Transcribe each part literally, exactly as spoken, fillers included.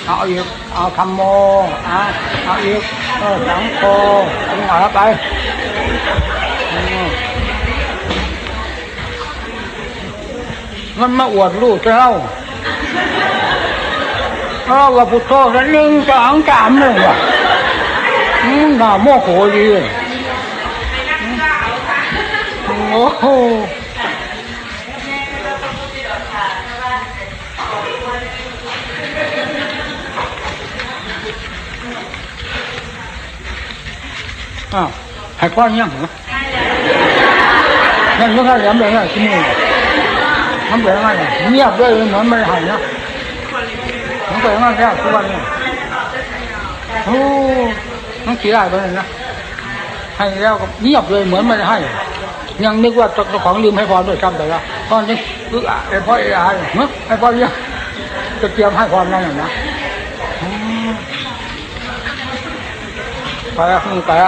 เอาอีกเอาธรรมโมอ่ะเอาอีกเออสังโฆถึงหน่อยไปมันมาอวดลูกเจ้าเราว่าพุทโธนั้นหนึ่งสองสามหนึ่งว่ะอืมหน้าโมโหดีโอ้โหอ้าวให้พ่อยังเหรอนั่นไม่ใช่ยังไงนะที่นี่ทำแบบนั้นเงียบด้วยเหมือนไม่หายนะมันเป็นอย่างนั้นแค่ทุกวันนี้โอ้มันขี้ได้ไปเลยนะให้แล้วก็เงียบเลยเหมือนไม่ได้ให้ยังนึกว่าเจ้าของลืมให้พรด้วยซ้ำแต่ละตอนนี้คือไอ้พ่อไอ้อะไรเนาะไอ้พ่อเนี่ยจะเตรียมให้พรนั่นนะไปแล้วไปแล้ว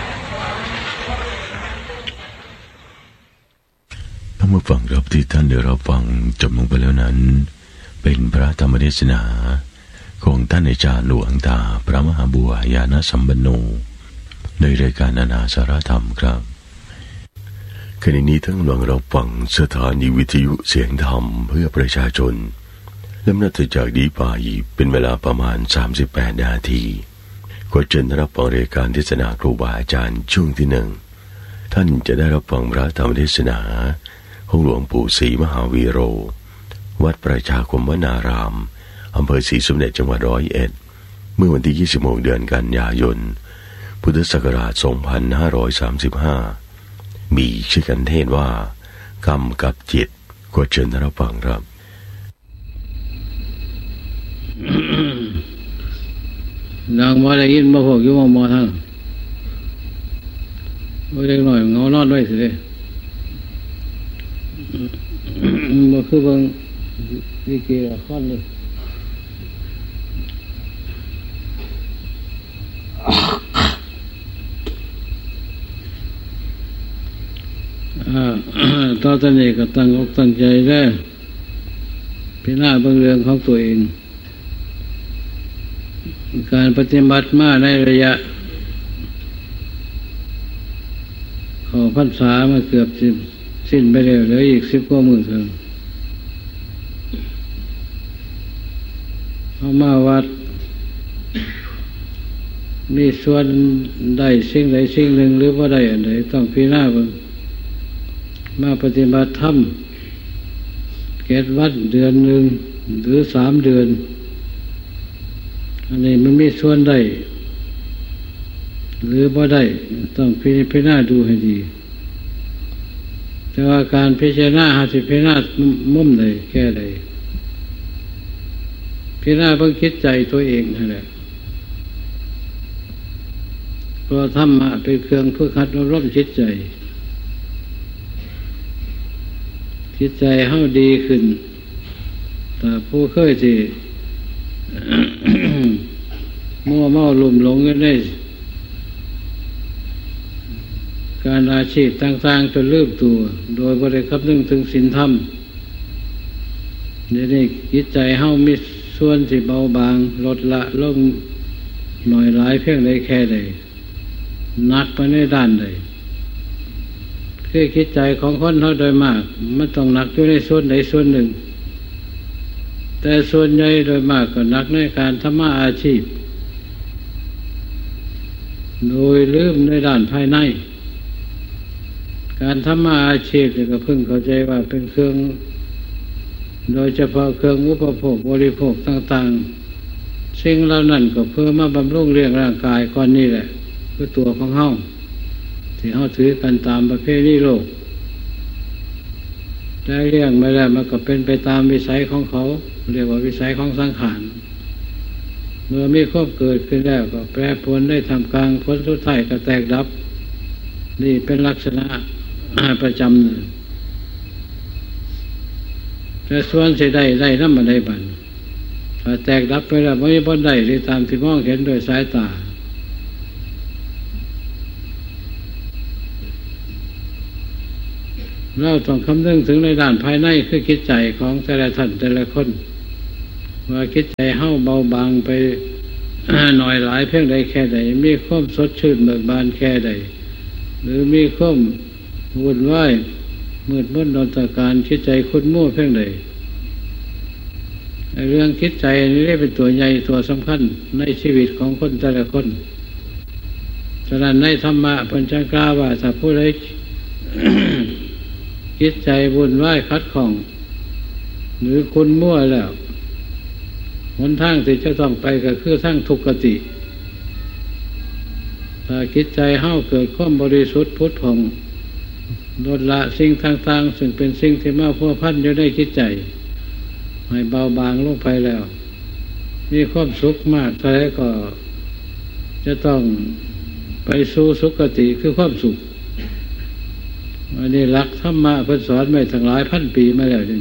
ท่านผู้ฟังครับที่ท่านได้รับฟังจบลงไปแล้วนั้นเป็นพระธรรมเทศนาของท่านอาจารย์หลวงตาพระมหาบัวญาณสัมปันโนในรายการนานาสาระธรรมครับขณะนี้ท่านกำลังรับฟังสถานีวิทยุเสียงธรรมเพื่อประชาชนและนับจากนี้ไปเป็นเวลาประมาณสามสิบแปดนาทีก็จะได้รับฟังรายการเทศนาครูบาอาจารย์ช่วงที่หนึ่งท่านจะได้รับฟังพระธรรมเทศนาของหลวงปู่ศรีมหาวีโรวัดประชาคมวนารามอำเภอศรีสมเด็จจังหวัดร้อยเอ็ดเมื่อวันที่ยี่สิบหกเดือนกันยายนพุทธศักราชสองพันห้าร้อยสามสิบห้ามีชื่อกันเทศว่ากรรมกับจิตก็เชิญท่านรับฟังครับดังมาได้ยินมาพวกอยู่มอมอทั้งว่าเล็กหน่อยเงานอนด้วยสิเลยมาคือบางวิเกละครเลยตอนนี้ก็ตั้งอกตั้งใจได้พิจารณาเบื้องเรื่องของตัวเองการปฏิบัติมาในระยะขอพรรษามาเกือบสิบสิ้นไปแล้วเหลืออีกสิบกว่ามื้อเท่านั้นเอามาวัดมีส่วนได้สิ่งใดสิ่งหนึ่งหรือว่าได้อันใดต้องพิจารณาเบิ่งมาปฏิบัติธรรมเกศวัดเดือนหนึ่งหรือสามเดือนอันนี้มันมีส่วนได้หรือบ่ได้ต้องพิจารณาดูให้ดีแต่ว่าการพิจารณาหาสิพิจารณามุมใดแค่ใดพิจารณาเบิ่งคิดใจตัวเองนั่นแหละเพราะธรรมะเป็นเครื่องฝึกหัดอบรมจิตใจจิตใจเฮาดีขึ้นแต่ผู้เคยที่ มัวเมาลุ่มหลงกันได้การอาชีพต่างๆจนลืมตัวโดยบ่ได้คำนึงถึงศีลธรรมนี่จิตใจเฮามีส่วนที่เบาบางลดละลงหน่อยหลายเพียงใดแค่ใดหนักไปในด้านใดคือคิดใจของคนเท่าโดยมากมันต้องหนักอยู่ในส่วนใดส่วนหนึ่งแต่ส่วนใหญ่โดยมากก็หนักในการทำมาอาชีพโดยลืมในด้านภายในการทำมาอาชีพก็เพิ่งเข้าใจว่าเป็นเครื่องโดยเฉพาะเครื่องอุปโภคบริโภคต่างๆสิ่งเหล่านั้นก็เพื่อมาบำรุงเลี้ยงร่างกายก่อนนี่แหละคือตัวของเฮาที่เฮาถือกันตามประเพณีโลกได้เลี้ยงไม่ได้มันก็เป็นไปตามวิสัยของเขาเรียกว่าวิสัยของสังขารเมื่อมีความเกิดขึ้นแล้วก็แปรปรวนได้ทำกลางผลสุดท้ายก็แตกดับนี่เป็นลักษณะประจำแต่ส่วนสิได้ได้น้ำมันได้บันถ้าแตกดับไปแล้วไม่พ้นได้หรือตามที่มองเห็นโดยสายตาเราต้องคำนึงถึงในด้านภายในคือจิตใจของแต่ละท่านแต่ละคนว่าคิดใจเฮาเบาบางไป หน่อยหลายเพียงใดแค่ใดมีความสดชื่นเบิกบานแค่ใดหรือมีความวุ่นวายมืดมนดอนตะการคิดใจขุ่นมัวเพียงใดเรื่องคิดใจนี่เป็นตัวใหญ่ตัวสำคัญในชีวิตของคนแต่ละคนฉะนั้นในธรรมะเพิ่นจังกล่าวว่าถ้าผู้ใด คิดใจวุ่นวายขัดข้องหรือขุ่นมัวแล้วหนทางที่จะต้องไปก็คือทางทุกขติถ้าคิดใจเฮาเกิดความบริสุทธิ์พุทธผ่องลดละสิ่งต่างๆซึ่งเป็นสิ่งที่มาพัวพันอยู่ในคิดใจให้เบาบางลงไปแล้วมีความสุขมากเท่าไรก็จะต้องไปสู่สุคติคือความสุขอันนี้หลักธรรมะเพิ่นสอนไว้ตั้งหลายพันปีมาแล้วนี่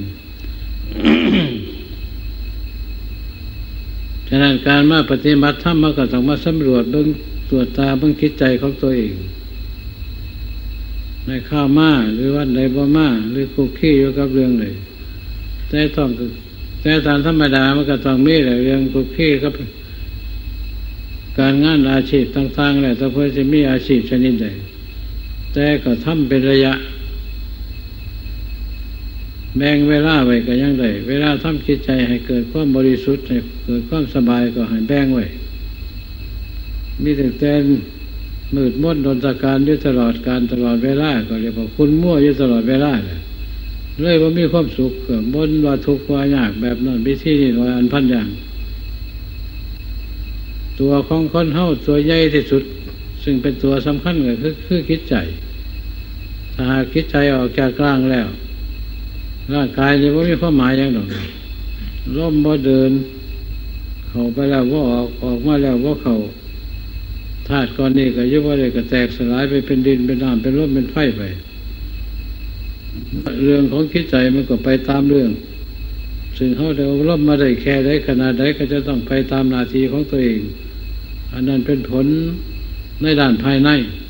ฉะนั้นการมาปฏิบัติธรรมมันก็ต้องมาสำรวจเบิ่งตรวจตาเบิ่งคิดใจของตัวเองในข้าวมาหรือวันใดบ่มาหรือคุกคีอยู่กับเรื่องใดแต่ต้องแต่ตามธรรมดามันก็ต้องมีเรื่องคุกคีกับการงานอาชีพต่างๆแหละถ้าเพื่อจะมีอาชีพชนิดใดแต่ก็ทำเป็นระยะแบ่งเวลาไว้ก็ยังได้เวลาทำจิตใจให้เกิดความบริสุทธิ์ให้เกิดความสบายก็ให้แบ่งไว้มีแต่แต่มืดมนดนตการอยู่ตลอดการตลอดเวลาก็เรียกว่าคุณมั่วอยู่ตลอดเวลาเลยเลยว่ามีความสุขก็บ่นว่าทุกข์ว่ายากแบบนั้นวิธีนี้ว่าอันพันอย่างตัวของคนเฮาตัวใหญ่ที่สุดซึ่งเป็นตัวสำคัญก็คือคือคิดใจถ้าหากคิดใจออกจากกลางแล้วร่างกายนี่บ่มีความหมายอย่างดอกลมบ่เดินเข้าไปแล้วบ่ออกออกมาแล้วบ่เข้าธาตุก้อนนี้ก็อยู่บ่ได้ก็แตกสลายไปเป็นดินเป็นน้ำเป็นลมเป็นไฟไปเรื่องของคิดใจมันก็ไปตามเรื่องซึ่งเฮาได้อบรมมาได้แค่ใดขนาดใดก็จะต้องไปตามหน้าที่ของตัวเองอันนั้นเป็นผลในด้านภายใน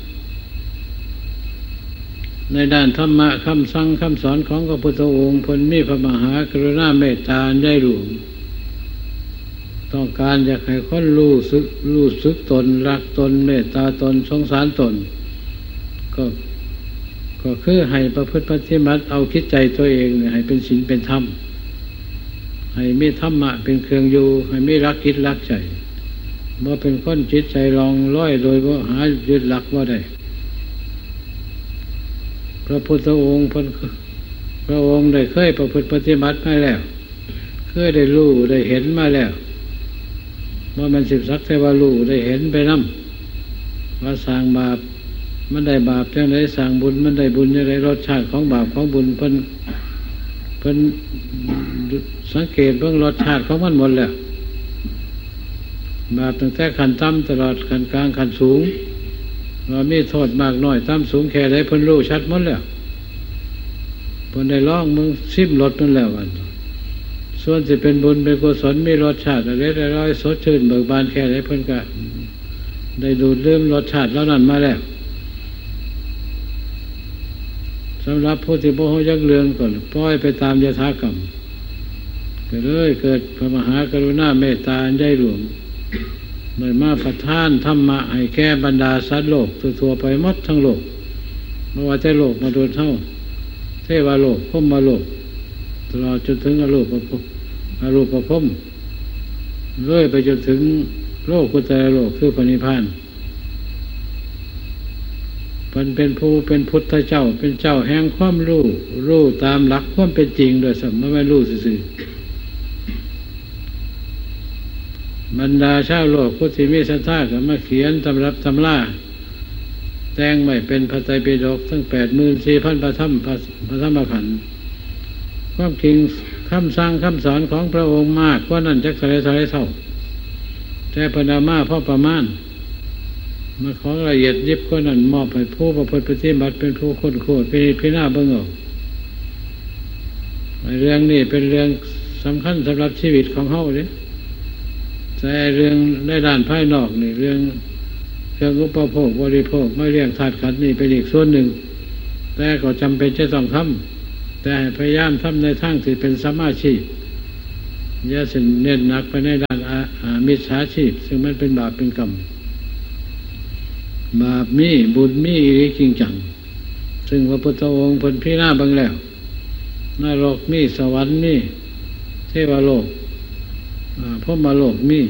ในด้านธรรมะคำสั่งคำสอนของพระพุทธองค์พลมีพระมหากรุณาเมตตาใหญ่หลวงต้องการอยากให้คนรู้สึกรู้สึกตนรักตนเมตตาตนสงสารตนก็ก็คือให้ประพฤติปฏิบัติเอาคิดใจตัวเองเนี่ยให้เป็นศีลเป็นธรรมให้มีธรรมะเป็นเครื่องอยู่ให้มีรักคิดรักใจเมื่อเป็นคนจิตใจลองร้อยโดยว่าหายึดหลักว่าได้พระพุทธองค์พระองค์ได้เคยประพฤติปฏิบัติมาแล้วเคยได้รู้ได้เห็นมาแล้วว่ามันสิบสักเทวารู้ได้เห็นไปนำว่าสร้างบาปมันได้บาปจังไดสร้างบุญมันได้บุญจังไดรสชาติของบาปของบุญเพิ่นเพิ่นสังเกตเบิ่งรสชาติของมันหมดแล้วบาปตั้งแต่ขั้นต่ำตลอดขั้นกลางขั้นสูงว่ามีโทษมากน้อยต่ำสูงแค่ใดเพิ่นรู้ชัดหมดแล้วเพิ่นได้ลองมึงซิมรสนั่นแล้ววันส่วนสิเป็นบุญเป็นกุศลมีรสชาติอะไรได้ร้อยสดชื่นเบิกบานแค่ใดเพิ่นก็ได้ดูดลืมรสชาติแล้วนั้นมาแล้วสำหรับผู้ที่บ่ฮู้จักเรื่องก็ปล่อยไปตามยถากรรมก็เลยเกิดพระมหากรุณาเมตตาใหญ่หลวงโดยมาประทานธรรมะให้แก่บรรดาสัตว์โลกทั่วไปหมดทั้งโลกไม่ว่าแต่โลกมนุษย์เท่าเทวโลกพรหมโลกตลอดจนถึงอรูปภพอรูปภพเรื่อยไปจนถึงโลกกุตตรโลกคือพระนิพพานมันเป็นผู้เป็นพุทธเจ้าเป็นเจ้าแห่งความรู้รู้ตามหลักความเป็นจริงโดยสัมมาไม่รู้ซื่อบรรดาชาวโลกผู้ที่มีศรัทธาก็มาเขียนตำรับตำราแต่งไว้เป็นพระไตรปิฎกทั้งแปดหมื่นสี่พันพระธรรมพระธรรมขันธ์ความจริงคำสั่งคำสอนของพระองค์มากกว่านั้นจักสารสารเท่าแต่พระนามาพ่อประมาณมาของละเอียดยิบกว่านั้นมอบให้ผู้ประพฤติปฏิบัติเป็นผู้ค้นโคตรพิพิณาเบิ่งเอาเรื่องนี้เป็นเรื่องสำคัญสำหรับชีวิตของเฮาเด้แต่เรื่องในด้านภายนอกนี่เรื่องเครื่องอุปโภคบริโภคไม่เลี้ยงธาตุขันธ์นี่เป็นอีกส่วนหนึ่งแต่ก็จำเป็นจะต้องทำแต่ให้พยายามทำในทางที่เป็นสัมมาชีพอย่าเส้นเน้นหนักไปในด้านอามิจฉาชีพซึ่งมันเป็นบาปเป็นกรรมบาปมีบุญมีอีหลีจริงจังซึ่งพระพุทธองค์เพิ่นพิจารณาเบิ่งแล้วนรกมีสวรรค์มีเทวโลกพรหมโลกมี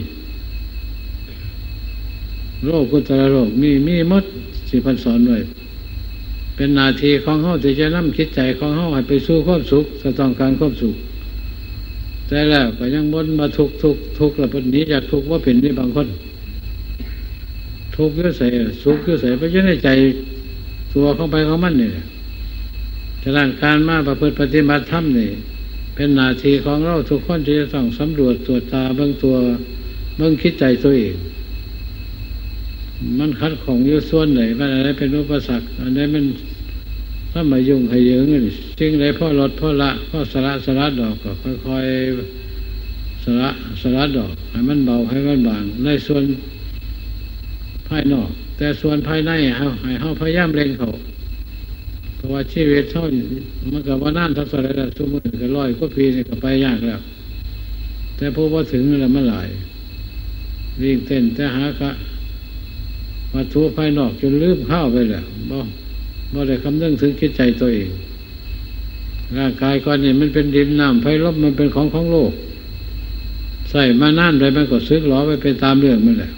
โลกกุตตรโลกมีมีหมดสิพันสอนไว้เป็นหน้าที่ของเฮาที่จะนำจิตใจของเฮาให้ไปสู่ความสุขจะต้องการความสุขแต่แล้วก็ยังบ่นมาทุกทุกทุกแล้วเพิ่นหนีจากทุกข์บ่เป็นนี่บางคนทุกข์อยู่ไสสุขอยู่ไสไปอยู่ในใจตัวเข้าไปของมันนี่แหละฉะนั้นการมาประพฤติปฏิบัติธรรมนี่เป็นหน้าที่ของเราทุกคนที่จะต้องสำรวจตรวจตาเบิ่งตัวเบิ่งคิดใจตัวเองมันขัดของอยู่ส่วนไหนมันอะไรเป็นอุปสรรคอันใดมันถ้ามายุ่งให้เยอะเงินสิ่งใดพ่อลดพ่อละพ่อสละสละดอกก็ค่อยๆสละสละดอกให้มันเบาให้มันบางในส่วนภายนอกแต่ส่วนภายในเฮาให้เฮาพยายามเล็งเขาเพราะว่าชีวิตเฮามันก็บ่นานเท่าไหร่แล้วชั่วโมงก็ร้อยกว่าปีนี่ก็ไปยากแล้วแต่พอบ่ถึงแล้วมันหลายวิ่งเต้นแต่หากะวัตถุภายนอกจนลืมเข้าไปแล้วบ่บ่ได้คำนึงถึงคิดใจตัวเองร่างกายก่อนนี่มันเป็นดินน้ำไฟลมมันเป็นของของโลกใส่มานานไปมันก็ซึกหลอไปเป็นตามเรื่องมันแหละ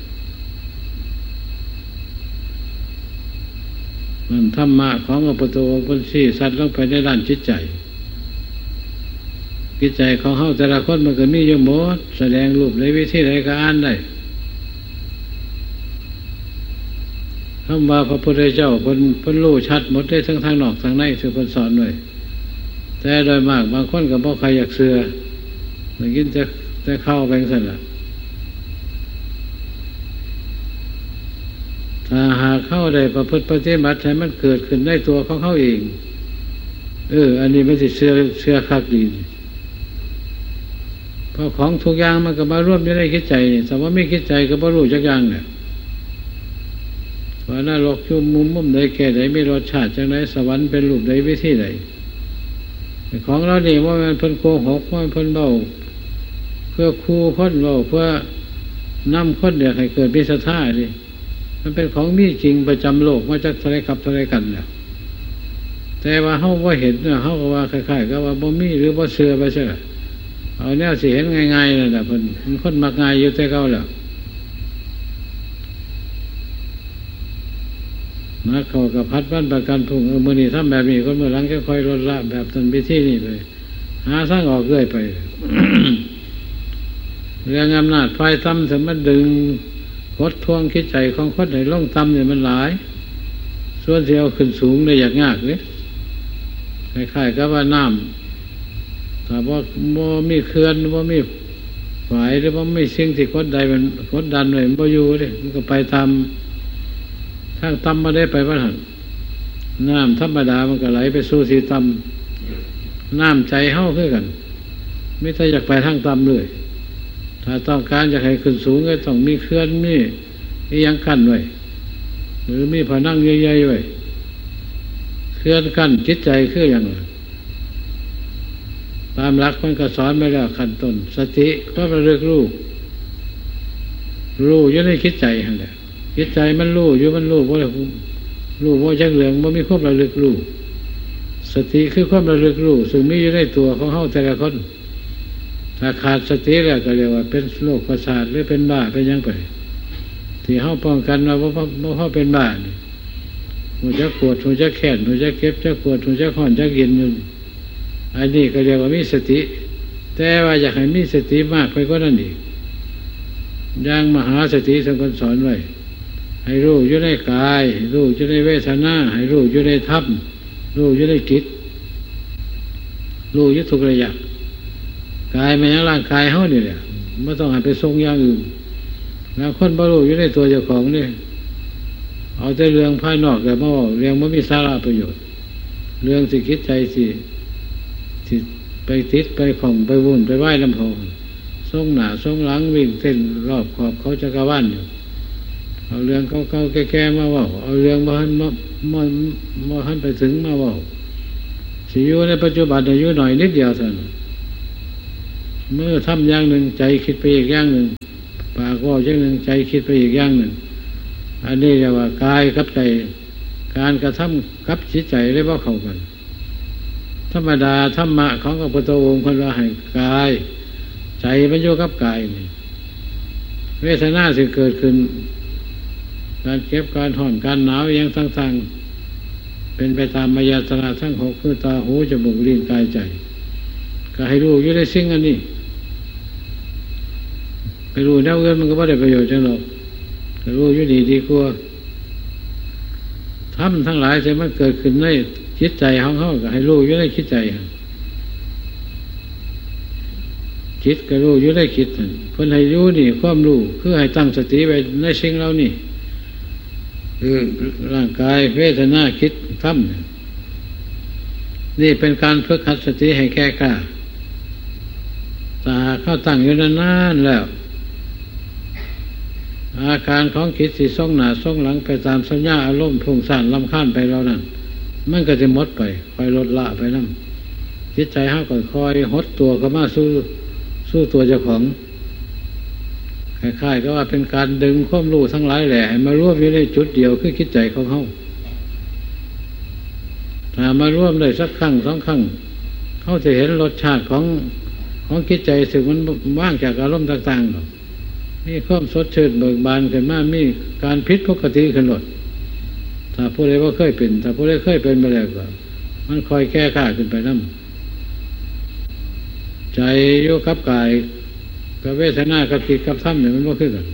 มันธรรมะของพระพุทธองค์เพิ่นชี้สัตว์ลงไปในด้านจิตใจจิตใจของเฮาแต่ละคนมันก็มีอยู่หมดแสดงรูปในวิธีใดก็อ่านได้คำว่าพระพุทธเจ้าเพิ่นเพิ่นรู้ชัดหมดได้ทั้งทางนอกทางในที่เพิ่นสอนไว้แต่โดยมากบางคนก็บ่ใครอยากเชื่อได้ยินแต่แต่เข้าไปซั่นล่ะถ้าหากเข้าได้ประพฤติปฏิบัติให้มันเกิดขึ้นในตัวของเขาเองเอออันนี้มันสิเชื่อเชื่อคักดีเพราะของทุกอย่างมันก็มารวมอยู่ในจิตใจนี่แต่ว่าไม่คิดใจก็บ่รู้จักอย่างเนี่ยว่านรกอยู่มุมมุมใดแก่ใดมีรสชาติจังไดสวรรค์เป็นรูปใดวิธีใดของเรานี่ว่ามันเพิ่นโกหกว่ามันเพิ่นเว้าเพื่อคู่คนเว้าเพื่อนำคนเดียวให้เกิดมีศรัทธาดิมันเป็นของมีจริงประจำโลกมาจากทะเลกับทะเลกันเนี่ยแต่ว่าเฮาบ่เห็นเนี่ยเฮาก็ว่าคล้ายๆก็ว่าบ่มีหรือบ่เชื่อไปซะเอาแนวสิเห็นง่ายๆนั่นแหละเพิ่นมันคนมักง่ายอยู่แต่เก่าแล้วนักเขากับพัดบ้านประกันพุ่งเออมื้อนี้ทำแบบนี้คนเมื่อหลังก็ค่อยลดละแบบต้นวิธีนี้ไปหาทางออกเรื่อยไป เรื่องอำนาจไฟต่ำถึงมันดึงกดทวงคิดใจของคนให้ลงต่ำเนี่ยมันหลายส่วนที่เอาขึ้นสูงได้ยากยากเลยคล้ายๆกับว่าน้ำถ้าว่าบ่มีเขื่อนบ่มีฝายหรือว่าไม่สิ่งที่กดใดมันกดดันเลยมันบ่อยู่เลยมันก็ไปตามทางต่ำมาได้ไปว่าหันน้ำธรรมดามันก็ไหลไปสู่สีต่ำน้ำใจเฮ้าขึ้นกันไม่ถ้าอยากไปทางต่ำเลยถ้าต้องการจะให้ขึ้นสูงก็ต้องมีเคลื่อนมียังกั้นไว้หรือมีผนังใหญ่ๆไว้เคลื่อนกั้นจิตใจคืออย่างไรตามหลักมันก็สอนไปแล้วขั้นต้นสติก็ระลึกรู้รู้อยู่ในคิดใจนั่นแหละจิตใจมันรู้อยู่มันรู้ว่ารู้ว่าจังเหลืองว่ามีความระลึกรู้สติคือความระลึกรู้ซึ่งมีอยู่ในตัวของเฮาแต่ละคนถ้าขาดสติแล้วก็เรียกว่าเป็นโรคประสาทหรือเป็นบ้าเป็นยังไปที่เฮาป้องกันว่าบ่บ่เฮาเป็นบ้านี่หัวจะปวดหัวจะแค้นหัวจะเก็บจะปวดหัวจะร้อนจะเย็นอยู่อันนี้ก็เรียกว่ามีสติแต่ว่าอยากให้มีสติมากไปกว่านั้นอีกอย่างมหาสติทรงสอนไว้ให้รู้อยู่ในกายรู้อยู่ในเวทนาให้รู้อยู่ในธรรมรู้อยู่ในจิตรู้อยู่ทุกระยะกายมันยังร่างกายเฮานี่แหละไม่ต้องให้ไปทรงอย่างอื่นแล้วคนบ่รู้อยู่ในตัวเจ้าของนี่เอาแต่เรื่องภายนอกแต่บ่เรื่องบ่มีสาระประโยชน์เรื่องสิคิดใจสิสิไปติดไปของไปวุ่นไปไหว้ลำพองทรงหน้าทรงหลังวิ่งเต้นรอบขอบเขาจักรวาลอยู่เอาเรื่องเก่าๆแก่ๆมาเว้าเอาเรื่องบ่ทันบ่บ่บ่ทันไปถึงมาเว้าสิอยู่ในปัจจุบันอายุหน่อยนิดเดียวเท่านั้นเมื่อทำอย่างหนึ่งใจคิดไปอีกอย่างหนึ่งปากว่าอย่างหนึ่งใจคิดไปอีกอย่างหนึ่งอันนี้เรียกว่ากายกับใจการกระทำกับจิตใจเรียกว่าเข้ากันธรรมดาธรรมะของพระพุทธองค์คนว่าให้กายใจมันอยู่กับกายนี่เวทนาสิเกิดขึ้นการเก็บการห่อนการหนาวอย่างต่างๆเป็นไปตามมายาตนะทั้งหกคือตาหูจมูกลิ้นกายใจก็ให้รู้อยู่ในสิ่งอันนี้ไปรู้แนวอื่นมันก็ไม่ได้ประโยชน์จังหรอกก็รู้อยู่ดีดีกว่าทำทั้งหลายที่มันเกิดขึ้นในจิตใจของเขาก็ให้รู้อยู่ในจิตใจจิตก็รู้อยู่ในจิตคนให้รู้นี่ความรู้คือให้ตั้งสติไว้ในสิ่งเหล่านี้คือร่างกายเวทนาคิดทำนี่เป็นการฝึกหัดสติให้แก่กล้าถ้าเข้าตั้งอยู่นานๆแล้วอาการของจิตสิส่งหน้าส่งหลังไปตามสัญญาอารมณ์พุ่งซ่านรำคาญไปแล้วนั่นมันก็จะหมดไปคอยลดละไปนั่นจิตใจห้าก็คอยหดตัวเข้ามาสู้สู้ตัวเจ้าของคล้ายๆก็ว่าเป็นการดึงความรู้ทั้งหลายแหละให้มารวมอยู่ในจุดเดียวคือจิตใจของเขาถ้ามารวมได้สักครั้งสองครั้งเขาจะเห็นรสชาติของของจิตใจสึกมันว่างจากอารมณ์ต่างๆหรอกมีความสดชื่นเบิกบานขึ้นมามีการพิษปกติขึ้นหมดถ้าผู้ใดว่าเคยเป็นถ้าผู้ใดเคยเป็นมาแล้วก็มันคอยแก้ข้าขึ้นไปนั่นใจโยกับกายกับเวทนากับจิตกับธรรมเนี่ยมันบ่คือกัน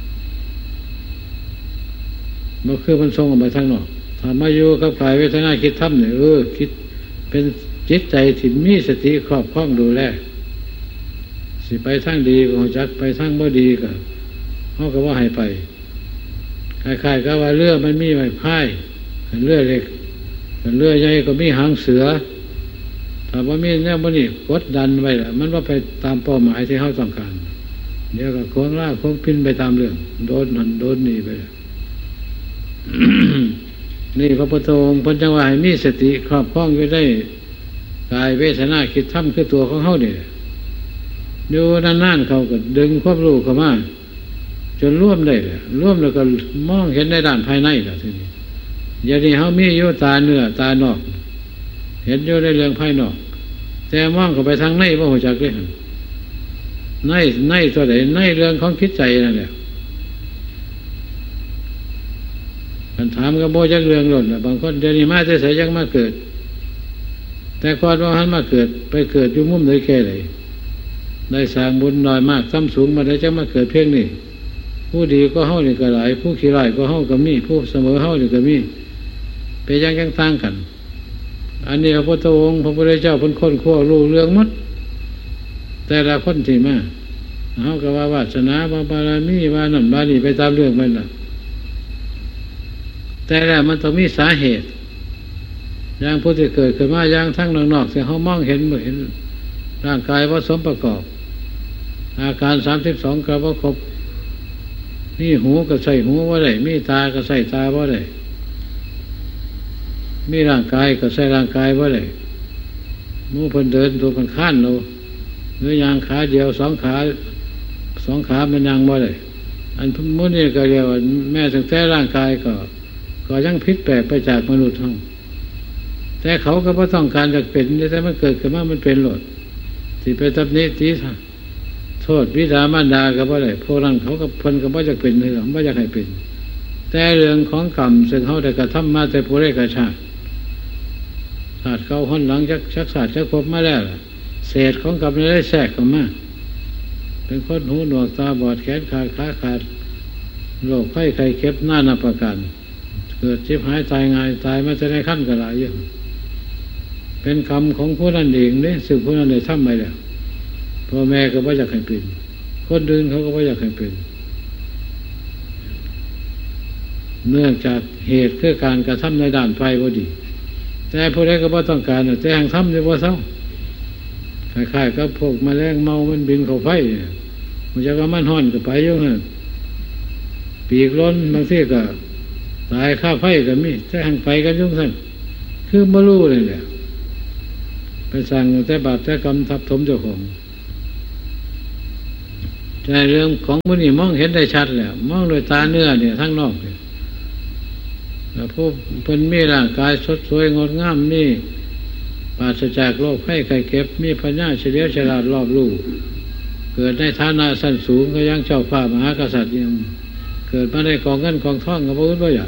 บ่คือมันทรงออกไปทางนอกถ้ามาโยกับกายเวทนาคิดธรรมเนี่ยเออคิดเป็นจิตใจที่มีสติครอบครองดูแลสิไปทางดีก็จักไปทางบ่ดีก็เขาก็ว่าให้ไปคล้ายๆก็ว่าเรือมันมีไม้พายเรือเล็กเรือใหญ่ก็มีหางเสือถ้าว่ามีแนวมันนี่กดดันไว้ละมันว่าไปตามเป้าหมายที่เขาต้องการเดี๋ยวก็โค้งล่าโค้งพินไปตามเรื่องโดนหันโดนนี่ไป นี่พระพุทธองค์พระจังหวะให้มีสติครอบครองไว้ได้กายเวทนาคิดธรรมคือตัวของเขาเนี่ยอยู่นานๆเขาก็ดึงความรู้เข้ามาจนร่วมได้เลยร่วมแล้วก็มองเห็นในด้านภายในแล้วทีนี้อย่างนี้เขามีอยู่ตาเนื้อตานอกเห็นอยู่ในเรื่องภายนอกแต่มองเข้าไปทางในว่าหัวจักเลยในในตัวไหนในเรื่องของคิดใจนั่นแหละมันถามกับโบจักเรื่องหล่นบางคนเดี๋ยวนี้มาจะใส่ยังมาเกิดแต่ก่อนว่าหันมาเกิดไปเกิดอยู่มุมไหนแค่ไหนได้สร้างบุญน้อยมากซ้ำสูงมาได้จะมาเกิดเพียงนี้ผู้ดีก็เฮานี่ก็หลายผู้ขี้ร้ายก็เฮาก็มีผู้เสมอเฮานี่ก็มีเป็นยังยังต่างกันอันนี้พระพุทธองค์พระพุทธเจ้าเป็นคนขั้วรู้เรื่องมัดแต่ละคนที่มาเฮาก็ว่าวาสนาบารมีว่านั่นบานี่ไปตามเรื่องมันล่ะแต่ละมันต้องมีสาเหตุอย่างผู้ที่เกิดขึ้นมาอย่างทั้งนอกๆเสียเฮามองเห็นบ่เห็นร่างกายว่าสมประกอบอาการสามสิบสองกระว่าครบมีหูก็ใส่หูว่าได้มีตาก็ใส่ตาว่าได้มีร่างกายก็ใส่ร่างกายว่าได้มูเพิ่นเดินตัวเพิ่นข้านเราเนื้อยางขาเดียวสองขาสองขามันยังว่าได้อันมูนี่ก็เรียกว่าแม่ถึงแต่ร่างกายก็ก็ยังผิดแปลกไปจากมนุษย์ทั้งแต่เขาก็ไม่ต้องการจะเป็นแต่มันเกิดขึ้นมามันเป็นหลดที่ไปตำหนิตีโทษวิดามารดาก็บ่ได้พวกนั้นเขาก็เพิ่นก็บ่อยากเป็นเลยหรอกบ่อยากให้เป็นแต่เรื่องของกรรมซึ่งเขาได้กระทำมาแต่ผู้ใดกระชาติศาสตร์เขาห้นหลังจากชักศาสตร์ชักพบมาแล้วเศษของกรรมได้แทรกเข้ามาเป็นคนหูหนวกตาบอดแขนขาดขาขาดโรคไข้ไข้เข็บหน้านาประการเกิดชิบหายตายง่ายตายมาจะได้ขั้นกระไรเยอะเป็นคำของผู้นั้นเองเนี่ยซึ่งผู้นั้นได้ทำไปแล้วพ่อแม่ก็ไม่อยากให้เป็นคนอื่นเขาก็ไม่อยากให้เป็นเนื่องจากเหตุคือการกระทำในด้านไฟพอดีแต่ผู้ใดก็ไม่ต้องการแต่แห่งทำในว่าเศร้าคล้ายๆกับพวกแมลงเมามันบินเข้าไฟมันจะก็มันห่อนก็ไปอยู่นั่นปีกล้นบางทีก็ตายข้าไฟก็มีแต่แห่งไฟกันยุ่งสั่นคือไม่รู้เลยแหละไปสั่งแต่บาปแต่กรรมทับถมเจ้าของแต่เรื่องของมุนีมองเห็นได้ชัดแล้วมองโดยตาเนื้อเนี่ยทั้งนอกเนี่ยแต่ผู้เป็นมีร่างกายสดสวยงดงามนี่ปราศจากโรคไข้ไข้เก็บมีปัญญาเฉลียวฉลาดรอบรู้เกิดในฐานะสั้นสูงก็ยังเจ้าฟ้ามหากษัตริย์ยังเกิดมาได้กองเงินกองทองกับพระพุทธเจ้า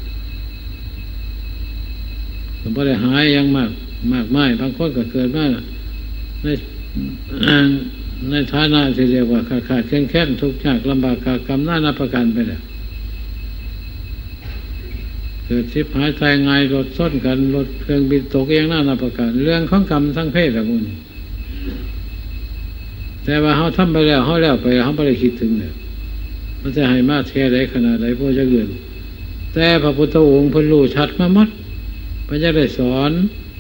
ก็ไม่ได้หายยังมากมากไม่บางคนก็เกิดมาในในฐานะที่เรียกว่าขาดขาดแข็งแข็งทุกข์ยากลำบากกรรมหน้านับประกันไปแล้วเกิดชิบหายใจไงรถส้นกันรถเครื่องบินตกเองหน้านับประกันเรื่องของกรรมทั้งเพศละมุนแต่ว่าเขาทำไปแล้วเขาแล้วไปเขาไม่ได้คิดถึงเนี่ยมันจะให้มาแค่ไหนขนาดไหนพวกจะเกินแต่พระพุทธองค์เพิ่นรู้ชัดมาหมดพระเจ้าได้สอน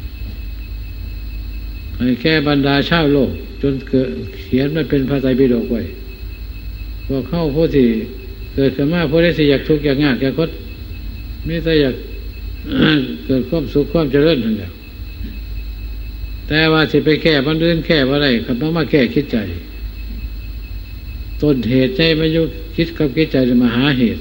ให้แก้บรรดาชาวโลกจนเกิดเขียนมาเป็นพระไตรปิฎกไว้พวกเข้าผู้ที่เกิดขึ้นมาผู้ที่อยากทุกข์อยากยากอยากคดไม่แต่อยากเกิดความสุขความเจริญนั่นแหละแต่ว่าสิไปแก้บันเดินแก้ว่าไรครับต้องมาแก้คิดใจต้นเหตุใจไม่ยุคิดกับคิดใจจะมาหาเหตุ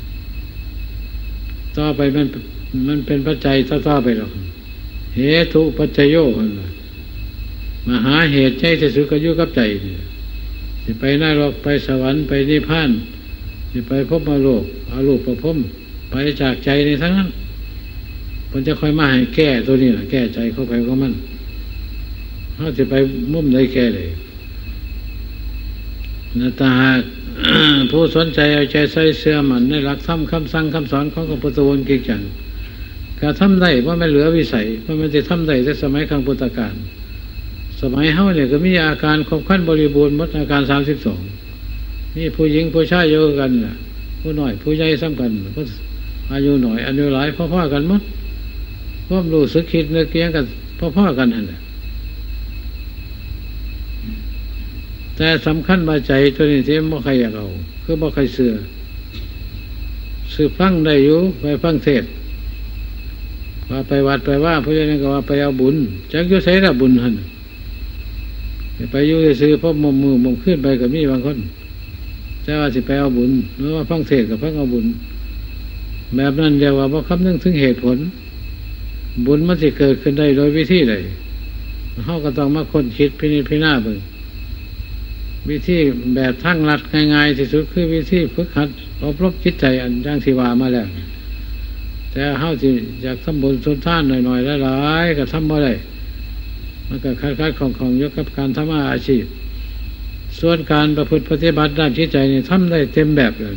ต่อไปมันมันเป็นปัจจัยต่อๆไปหรอกเหตุปัจจโยคนละมาหาเหตุใจจะสุขอยู่กับใจเนี่ยสิไปนรกไปสวรรค์ไปนิพพานสิไปพบมาโลกอารูปประพรมไปจากใจในทั้งนั้นมันจะค่อยมาให้แก้ตัวนี้แหละแก้ใจเข้าไปก็มันเขาจะไปมุ่มได้แก้เลยนาตาหากผู้สนใจเอาใจใส่เสื้อมันในหลักธรรมคำสั่งคำสอนของพระพุทธองค์จริงจังการทำได้เพราะไม่เหลือวิสัยเพราะมันจะทำได้ในสมัยครั้งพุทธกาลสมัยเฮาเนี่ยก็มีอาการครบครันบริบูรณ์หมดอาการสามสิบสองนี่ผู้หญิงผู้ชายเยอะกันล่ะผู้น้อยผู้ใหญ่ซ้ำกันผู้อายุหน่อยอายุหลายพ่อๆกันหมดความรู้สึกคิดนึกเกี่ยงกันพ่อๆกันนั่นแหละแต่สำคัญมาใจตัวนี้ที่ไม่ใครอยากเอาคือไม่ใครเสือสืบฟังได้อยู่ไปฟังเทศว่าไปวัดไปว่าพระเจ้านี่ก็ว่าไปเอาบุญจักยุใส่ละบุญหันไปอยู่ซื้อเพราะมุมมือมุมขึ้นไปกับมีบางคนแต่ว่าสิไปเอาบุญหรือว่าฟังเทศกับฟังเอาบุญแบบนั้นเรียกว่าบ่คำนึงถึงเหตุผลบุญมันสิเกิดขึ้นได้โดยวิธีใดเขาก็ต้องมาค้นคิดพินิจพิจารณาเบิ่งวิธีแบบทั้งรัดง่ายๆที่สุดคือวิธีฝึกหัดอบรมจิตใจอันย่างที่ว่ามาแล้วแต่เฮาสิอยากทำบุญสุนทานหน่อยๆหลายๆก็ทำบ่ได้มันก็คล้ายๆของๆยกกับการทำอาชีพส่วนการประพฤติปฏิบัติด้านจิตใจนี่ทำได้เต็มแบบเลย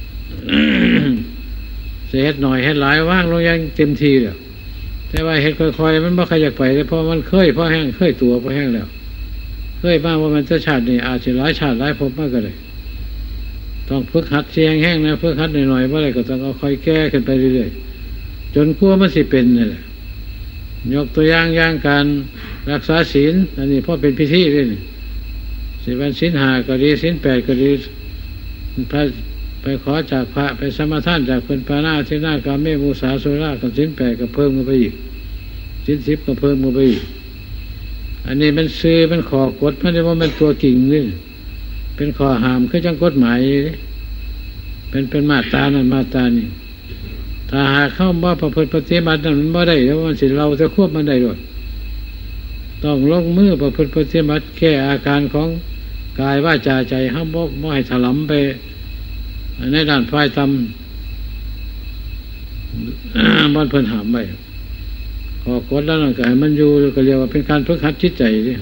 เสียเฮ็ดหน่อยเฮ็ดหลายว่างลงยังเต็มทีแล้วแต่ว่าเฮ็ดค่อยๆมันบ่ขยักไปเลยเพราะมันเคยเพราะแห้งเคยตัวเพราะแห้งแล้วเคยมาว่ามันจะชาตินี่อาจจะหลายชาติหลายภพมากก็เลยต้องฝึกหัดเสียงแห้งนะฝึกหัดหน่อยๆว่าอะไรก็ต้องเอาค่อยแก้ขึ้นไปเรื่อยๆจนกลัวมันสิเป็นนี่แหละยกตัวอย่างอย่างการรักษาศีลอันนี้เพราะเป็นพิธีเลยนี่สิวันศีลห้าก็ดีศีลแปดก็ดีพระไปขอจากพระไปสมาทานจากเป็นปานาทินากาเมมุสาสุรากับศีลแปดก็เพิ่มกันไปอีกศีลสิบก็เพิ่มกันไปอีกอันนี้มันซื้อมันขอกฎมันไม่ว่ามันตัวกิ่งนี่เป็นข้อห้ามคือจังกฎหมายเป็นเป็นมาตรานั่นมาตรานี่ถ้าหากเข้าว่าประพฤติปฏิบัตินั้นมันไม่ได้แล้วมันสิเราจะควบมันได้ด้วยต้องลงมือประพฤติปฏิบัติแก้อาการของกายว่าจาใจห้ามบ่บ่ให้ถลำไปในด้านฝ่ายต่ำบ้านเพิ่นหามไปขอกดแล้วนั่นก็ให้มันอยู่ก็เรียกว่าเป็นการฝึกหัดจิตใจนี่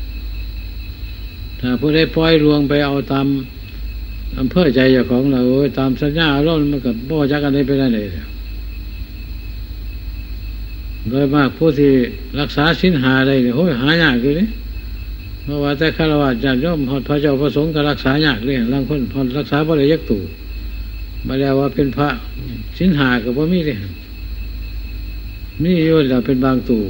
ถ้าผู้ใดปล่อยลวงไปเอาตามอำเภอใจเจ้าของเราตามสัญญาอารมณ์มันก็บ่จักกันได้ไปได้เลยโดยมากผู้ที่รักษาศีลห้าได้เนี่ยโหยหายากอยู่นี่เพราะว่าแต่ฆราวาสญาติโยมฮอดพระเจ้าพระสงฆ์ก็รักษายากเลยบางคนพอรักษาบ่ได้ยักตู่มาแล้วว่าเป็นพระศีลห้าก็บ่มีเลยมีอยู่แล้วเป็นบางตู่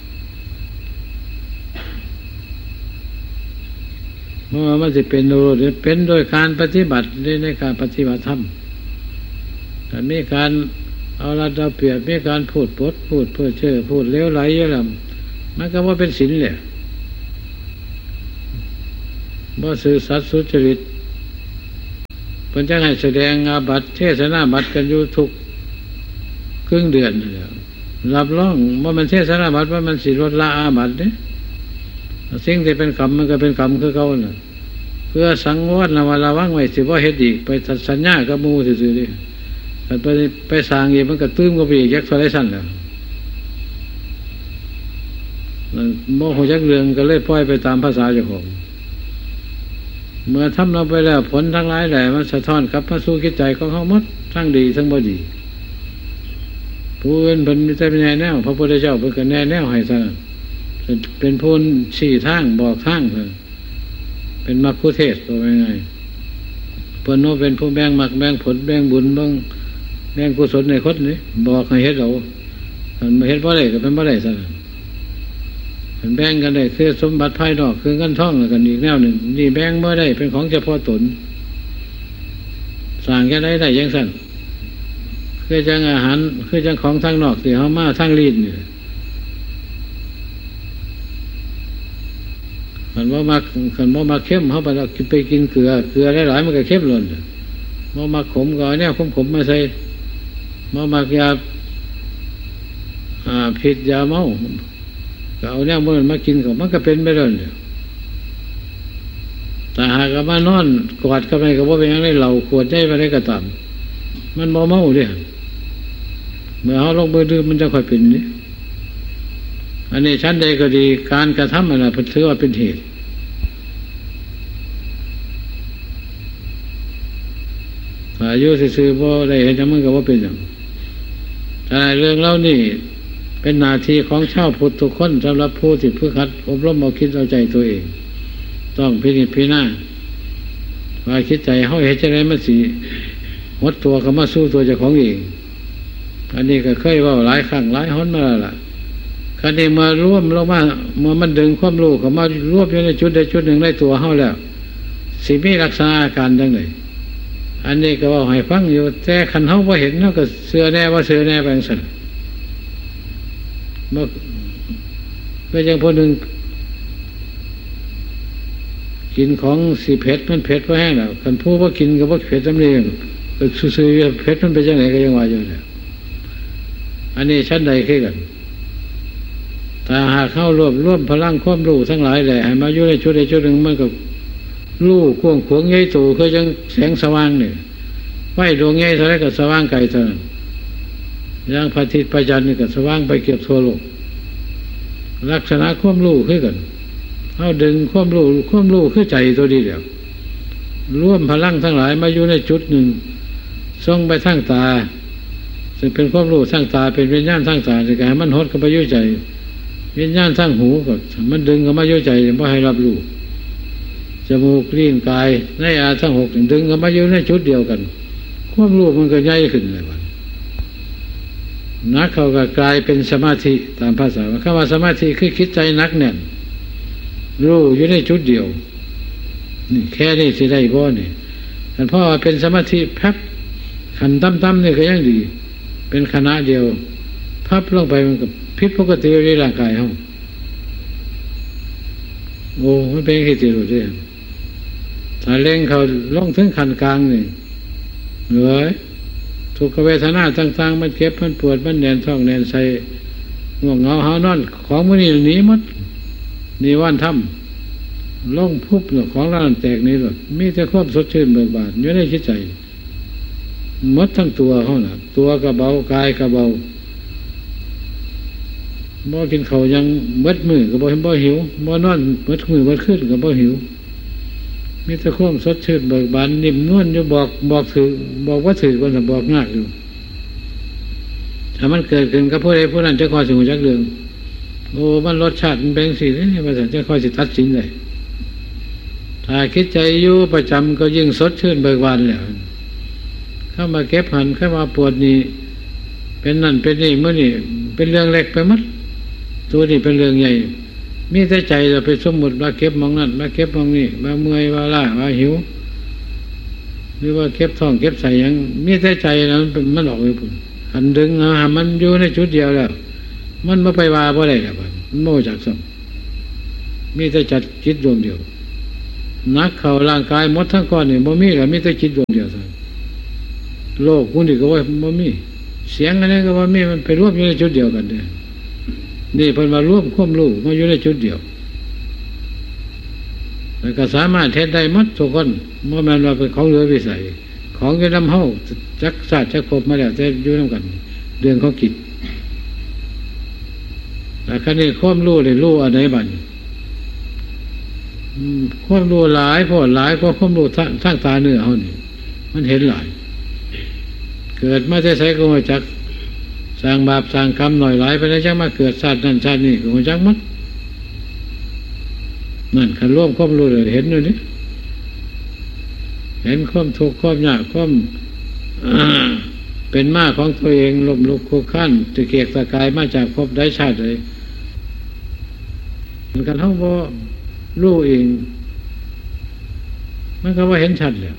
เพราะว่ามันจะเป็นโดยเป็นโดยการปฏิบัติในการปฏิบัติธรรมแต่มีการเอาละเอาเปรียบมีการพูดปดพูดเพื่อเชื่อพูดเลี้ยวไหลเยอะลำมันก็ว่าเป็นศีลเลยบ่ซื่อสัตย์สุจริตพิ่นจะให้แสดงอาบัติเทศนาบัติกันอยู่ทุกครึ่งเดือนนี่แหละรับรองว่ามันเทศนาบัติว่ามันสิลดละอาบัติเด้สิ่งที่เป็นกรรมมันก็เป็นกรรมคือเก่าน่ะเพื่อสังวรระมัดระวังไว้สิบ่เฮ็ดอีกไปสัญญากับหมู่ซื่อๆดิไปไปสร้างอีกมันก็ตื้มก็ไปอีกยักษ์อะไรสั่นแล้วโมโหยักษ์เรืองก็เลยปล่อยไปตามภาษาเจ้าของเมื่อทำเราไปแล้วผลทั้งหลายแหละมันสะท้อนกลับมาสู่จิตใจของเขาหมดทั้งดีทั้งบ่ดีผู้อื่นเป็นจะเป็นแน่แนวพระพุทธเจ้าเป็นกันแน่แนวให้ซะเป็นผู้ชี้ทางบอกทางเลยเป็นมรรคุเทศตัวยังไงเพิ่นโนเป็นผู้แบ่งมรรคแบ่งผลแบ่งบุญแบ่งแบ่งกุศลในคนนี้บอกให้เฮ็ดเอามันไม่เฮ็ดบ่ได้ก็เป็นบ่ได้ซะมันแบ่งกันได้คือสมบัติภายนอกคือเงินทองแล้วกันอีกแนวหนึ่งนี่แบ่งบ่ได้เป็นของเฉพาะตนสร้างแค่ได้ได้ยังสั่นคือจังอาหารคือจังของทางนอกที่เฮามาทางลีนนี่คันบ่มักคันบ่มักเค็มเฮาไปกินไปกินเกลือเกลือหลายๆมันก็เค็มล้นบ่มักขมก็เอาแนวขมๆมาใส่บ่มักยาอ่าพิษยาเมาก็เอาแนวมันมากินก็มันก็เป็นไปแล้วเนี่ยแต่หากมานอนกอดกันไปก็บ่เป็นหยังได้เหล้าขวดใหญ่ไปได้ก็ตามมันบ่เมาเด้เมื่อเฮาลงมือดื่มมันจะค่อยเป็นนี่อันนี้ชั้นใดก็ดีการกระทำอะไรเพิ่นถือว่าเป็นเหตุอายุซื่อๆบ่ได้เห็นจังมันก็บ่เป็นหยังแต่เรื่องเล่านี่เป็นหน้าที่ของชาวพุทธทุกคนสำหรับผู้ที่ฝึกหัดอบรมเอาคิดเอาใจตัวเองต้องพินิจพิจารณาว่าคิดใจเฮาเฮ็ดจังได๋มันสิหดตัวเข้ามาสู่ตัวเจ้าของเองอันนี้ก็เคยเว้าหลายครั้งหลายหนมาแล้วล่ะคันนี้มาร่วมลงมาเมื่อมันดึงความรู้เข้ามารวบอยู่ในจุดใดจุดหนึ่งในตัวเฮาแล้วสิมีลักษณะอาการจังได๋อันนี้ก็เว้าให้ฟังอยู่แต่คันเฮาบ่เห็นเฮาก็เชื่อแน่ว่าเชื่อแน่ไปจังซั่นบ่ก็จังผู้นึงกินของสิเผ็ดมันเผ็ดบ่แห้งแล้วคันผู้บ่กินก็บ่เผ็ดซำนี้ก็ซื่อๆเผ็ดมันเป็นจังได๋ก็ยังว่าอยู่แล้วอันนี้ชั้นใดคือกันถ้าหากเข้ารวบรวมพลังความรู้ทั้งหลายแหละให้มาอยู่ในชุดใดชุดหนึ่งมันก็รู้กว้างขวางใหญ่โตคือจังแสงสว่างนี่ไฟดวงใหญ่เท่าไรก็สว่างไกลเท่านั้นอย่างพระอาทิตย์พระจันทร์นี่ก็สว่างไปเกือบทั่วโลกลักษณะความรู้คือกันเอาดึงความรู้ความรู้คือใจตัวนี้เดียวรวมพลังทั้งหลายมาอยู่ในจุดหนึ่งส่งไปทางตาซึ่งเป็นความรู้ทางตาเป็นวิญญาณทางตาแต่ก็ให้มันหดเข้าไปอยู่ใจวิญญาณทางหูก็มันดึงเข้ามาอยู่ใจบ่ให้รับรู้จมูกลิ้นกายในอาทั้งหกดึงเข้ามาอยู่ในจุดเดียวกันความรู้มันก็ใหญ่ขึ้นเลยวันนักเขาก็กลายเป็นสมาธิตามภาษาคำว่าสมาธิคือคิดใจนักแน่นรู้อยู่ในจุดเดียวนี่แค่นี้สิได้บ่นี่ท่านพ่อเป็นสมาธิพับขันตั้มๆนี่ก็ยังดีเป็นคณะเดียวพับลงไปมันก็ผิดปกติในร่างกายเขาโอ้มันเป็นแค่ติดหลุดเลยถ้าเล่งเขาลงถึงขันกลางนี่เหนื่อยทุกขเวทนาต่างๆมันเก็บมันปวดมันแน่นท้องแน่นใส่ง่วงเหงาหานอนของมันนี่หนีหมดนี่ว่านทำลงพุบเนาะของร้านแตกนี่หรอกมีแต่ความสดชื่นเบิกบานอยู่ในจิตใจหมดทั้งตัวเขาน่ะตัวก็เบากายก็เบาบ่กินข้าวยังเบิดมือก็บ่บ่หิวบ่นอนเบิดมือเบิดคืนก็บ่หิวมีแต่ความสดชื่นเบิกบานนิ่มนวลอยู่บอกบอกถือบอกว่าถือคนน่ะบอกยากอยู่ถ้ามันเกิดขึ้นกับผู้ใดผู้นั้นจะคอยสิฮู้จักเรื่องโอ้มันรสชาติมันเป็นจังซี่นี่ว่าซั่นจะคอยสิตัดสินได้ถ้าคิดใจอยู่ประจำก็ยิ่งสดชื่นเบิกบานแล้วเข้ามาเก็บหันเข้ามาปวดนี่เป็นนั่นเป็นนี่มื้อนี่เป็นเรื่องเล็กไปหมดตัวนี้เป็นเรื่องใหญ่มีแต่ใจเราไปสมมุติว่าเก็บมองนั่นมาเก็บมองนี่มาเมื่อยว่าล้าว่าหิวหรือว่าเก็บท้องเก็บใส่ยังมีแต่ใจนะมันมันออกไปพุ่นหันดึงเอามันอยู่ในจุดเดียวแล้วมันบ่ไปว่าบ่ได้แล้วมันโม่จากซ้ำมีแต่จัดจิตดวงเดียวนักเข่าร่างกายหมดทั้งก้อนนี่บ่มีแล้วมีแต่จิตดวงเดียวเท่านั้นโลกคุณนี่ก็ว่าบ่มีเสียงอันนี้ก็ว่ามีมันไปรวมอยู่ในจุดเดียวกันเด้นี่เพิ่นมารวมความรู้มาอยู่ในจุดเดียวแล้วก็สามารถเฮ็ดได้หมดทุกคนบ่แม่นว่าเป็นของเหลือวิสัยของอยู่นำเฮาจักศาสตร์จักภพมาแล้วแต่อยู่นำกันเรื่องของจิตแล้วคันนี้ความรู้ได้รู้อันไหนบัดความรู้หลายพอหลายก็ความรู้ทางตาเนื้อเฮานี่มันเห็นหลายเกิดมาแต่ไสก็บ่จักสร้างบาปสร้างกรรมหน่อยหลายไปแล้วจังมาเกิดชาตินั้นชาตินี้ก็บ่จักหมดนั่นคันรวมความรู้เลยเห็นอยู่นี่เห็นความทุกข์ความยากความเป็นมาของตัวเองล้มลุกคลุกคลานตะเกียกตะกายมาจากภพใดชาติใดมันกันเฮาบ่รู้เองมันก็ว่าเห็นชัดแล้ว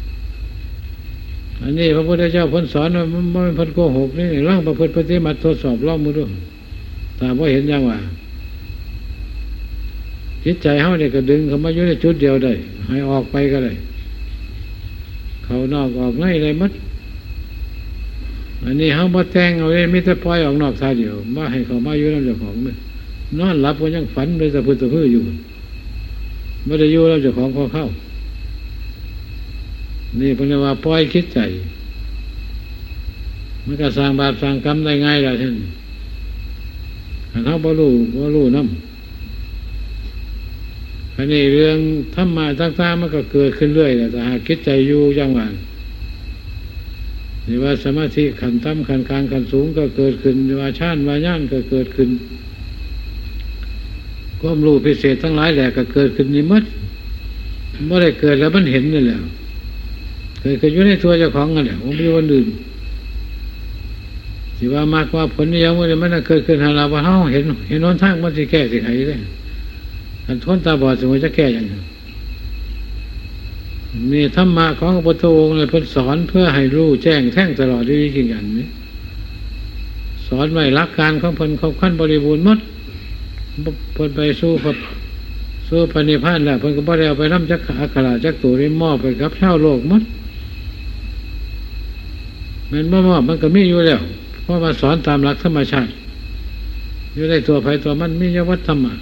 อันนี้พระพุทธเจ้าเพิ่นสอนว่ามันบ่แม่นเพิ่นโกหกนี่ลองประพฤติปฏิบัติทดสอบลองมือดูถ้าบ่เห็นอย่างว่าจิตใจเฮานี่ก็ดึงเข้ามาอยู่ในจุดเดียวได้ให้ออกไปก็ได้เข้านอกออกในได้หมดอันนี้เฮาบ่แต่งเอาไว้มีแต่ปล่อยออกนอกท่าเดียวบ่ให้เข้ามาอยู่นำเจ้าของนี่นอนหลับก็ยังฝันไปสะพึดสะพื้ออยู่บ่ได้อยู่นำเจ้าของพอเข้านี่เพิ่นเรียกว่าปล่อยคิดใจมันก็สร้างบาปสร้างกรรมได้ง่ายล่ะท่านคันเฮาบ่รู้บ่รู้นำอันนี้เรื่องธรรมะต่างๆมันก็เกิดขึ้นเรื่อยแหละแต่หากคิดใจอยู่อย่างว่านี่ว่าสมาธิขันต่ำขันกลางขันสูงก็เกิดขึ้นว่าฌานว่าญาณก็เกิดขึ้นความรู้พิเศษทั้งหลายแหละก็เกิดขึ้นนี่หมดบ่ได้เกิดแล้วมันเห็นนี่แหละเกิดขึ้นอยู่ในตัวเจ้าของนั่นแหละบ่มีวันอื่นสิว่ามากกว่าผลนี่ยังบ่ได้มันเกิดขึ้นหาเราว่าเฮาเห็นเห็นหนทางมันสิแก้สิไขได้อันทนตาบอดสมมติจะแก้อย่างนี้นี่ธรรมะของพระพุทธองค์เลยเพิ่นสอนเพื่อให้รู้แจ้งแท่งตลอดด้วยจริงอย่างนี้สอนไว้หลักการของเพิ่นครบครันบริบูรณ์หมดเพิ่นไปสู้กับสู้พระนิพพานแล้วเพิ่นก็บ่ได้เอาไปนำจักอัคราจักตัวนี้มอบไปกับชาวโลกหมดแม่นบ่มอบมันก็มีอยู่แล้วเพราะว่าสอนตามหลักธรรมชาติอยู่ในตัวไผตัวมันมียวัตธรรมะ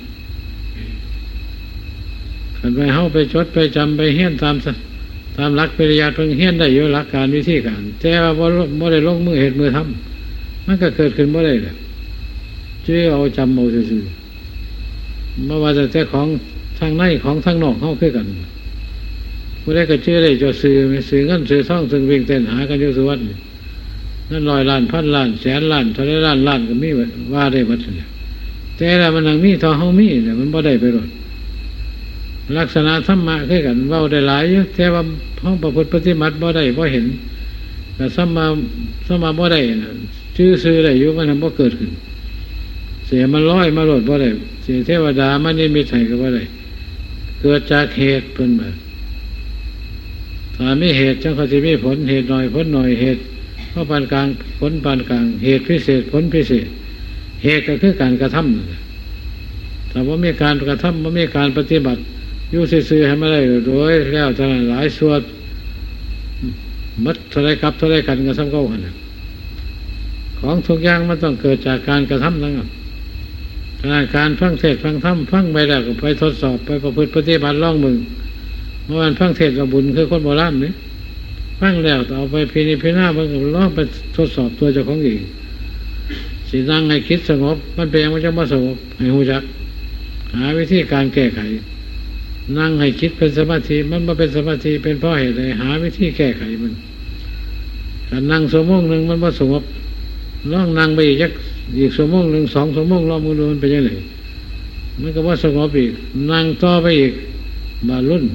ขันไปเฮาไปจดไปจำไปเฮี้ยนตามตามหลักปริยัติเพิ่งเฮี้ยนได้อยู่หลักการวิธีการแต่ว่าบ่ได้ลงมือเหตุมือทำมันก็เกิดขึ้นบ่ได้แหละชื่อเอาจำเอาซื่อๆบ่ว่าแต่ของทางในของทางนอกเฮาคือกันผู้ใดก็ชื่อได้จะซื้อซื้อเงินซื้อทองซึ่งวิ่งเต้นหากันอยู่ทุกวันนั่นร้อยล้านพันล้านแสนล้านเท่าไรล้านล้านก็มีว่าได้หมดเลยแต่ละมันนังมีเท่าเฮามีเนี่ยมันบ่ได้ไปหรอกลักษณะธรรมะคือกันเว้าได้หลายอยู่แต่ว่าเฮาประพฤติปฏิบัติบ่ได้บ่เห็นก็สัมมาสัมมาบ่ได้น่ะชื่อซื้อได้อยู่มันบ่เกิดขึ้นเสียมันลอยมาโลดบ่ได้เสียเทวดามันนิมิตให้ก็บ่ได้เกิดจากเหตุเพิ่นว่าถ้ามีเหตุจังก็สิมีผลเหตุน้อยผลน้อยเหตุเพราะปานกลางผลปานกลางเหตุพิเศษผลพิเศษเหตุก็คือการกระทำนั่นแหละถ้าบ่มีการกระทำบ่มีการปฏิบัติอยู่ซื่อๆให้มาได้โดยแล้วเท่านั้นหลายส่วนมัดเท่าไรกับเท่าไรกันก็ซ้ำเก่าหันของทุกอย่างมันต้องเกิดจากการกระทำทั้งนั้นการฟังเทศน์ฟังธรรมฟังไปแล้วก็ไปทดสอบไปประพฤติปฏิบัติลองมึงเมื่อวันฟังเทศน์กับบุญคือคนโบราณนี่ฟังแล้วเอาไปพินิจพิจารณาเบิ่งลองไปทดสอบตัวเจ้าของเองสินั่งให้คิดสงบมันเป็นยังมันจะมาสงบให้หูจักหาวิธีการแก้ไขนั่งให้คิดเป็นสมาธิมันมาเป็นสมาธิเป็นเพราะเหตุใดหาวิธีแก้ไขมันการนั่งชั่วโมงหนึ่งมันมาสงบลองนั่งไปอีกอีกชั่วโมงหนึ่งสองชั่วโมงลองมือดูมันเป็นยังไงมันก็ว่าสงบอีกนั่งต่อไปอีกบาลุ่น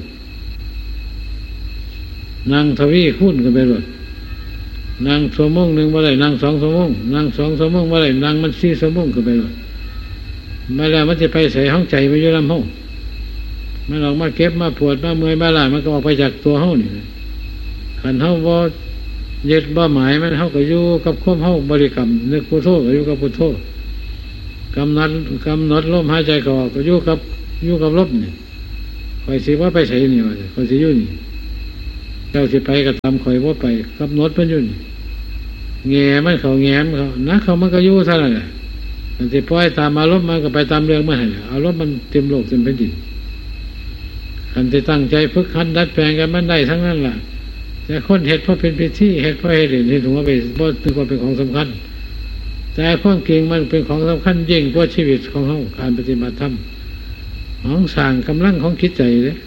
นั่งทวีคูณกันไปเลยนั่งชั่วโมงหนึ่งเมื่อไรนั่งสองชั่วโมงนั่งสองชั่วโมงเมื่อไรนั่งมันสี่ชั่วโมงกันไปเลยมาแล้วมันจะไปใส่ห้องใจไปอยู่ลำห้องมันออกมาเก็บมาปวดมาเมื่อยมาลายมันก็ออกไปจากตัวเฮานี่ขันเฮาบ่ยึดบ่หมายมันเฮาก็อยู่กับความเฮาบริกรรมนึกพุทโธก็อยู่กับพุทโธกำหนดกำหนดลมหายใจเข้าออกก็อยู่กับอยู่กับลมนี่คอยสิว่าไปใส่นี่ว่าคอยสิอยู่นี่เจ้าสิไปก็ทำคอยว่าไปกำหนดมันอยู่นี่แง่มันเขาแง้มเขานะเขามันก็อยู่ซะนั่นแหละอันที่ปล่อยตามอารมณ์มันก็ไปตามเรื่องมันแหละอารมณ์มันเต็มโลกเต็มแผ่นดินอันที่ตั้งใจฝึกหัดดัดแปลงกันมันได้ทั้งนั้นล่ะแต่คนเฮ็ดเพราะเป็นพิธีเฮ็ดเพราะเฮ็ดเห็นถือว่าเป็นบ่ถือว่าเป็นของสำคัญแต่ความเก่งมันเป็นของสำคัญยิ่งกว่าชีวิตของเฮาการปฏิบัติธรรมของสร้างกำลังของจิตใจเด้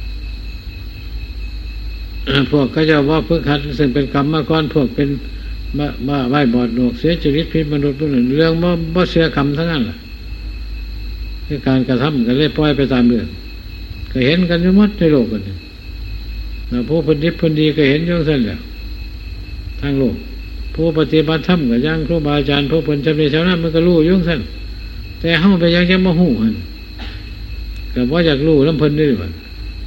พวกก็จะว่าฝึกหัดซึ่งเป็นกรรมมาก่อนพวกเป็นมามาไหว้บอดหนวกเสียจริตพิษมนุษย์ผู้หนึ่งเรื่องบ่บ่เสียกรรมทั้งนั้นล่ะคือการกระทำก็เลยปล่อยไปตามเรื่องก็เห็นกันอยู่หมดในโลกกันแล้วผู้ปฏิบัติผู้ดีก็เห็นอยู่ซั่นแหละทั้งโลกผู้ปฏิบัติธรรมก็อย่างครูบาอาจารย์ผู้เพิ่นจำเป็นชาวนามันก็รู้อยู่ซั่นแต่เฮาไปยังจะบ่ฮู้หั่นก็บ่อยากรู้นำเพิ่นนี่ว่า